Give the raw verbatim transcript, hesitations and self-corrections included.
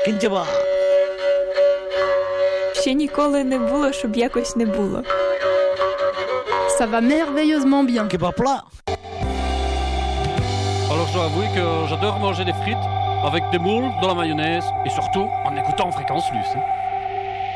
Кінтєва. Ще ніколи не було, щоб якось не було. Ça va merveilleusement bien. Kebab plat. Alors je dois avouer que j'adore manger des frites avec des moules, de la mayonnaise et surtout en écoutant Fréquence Luce. Hein.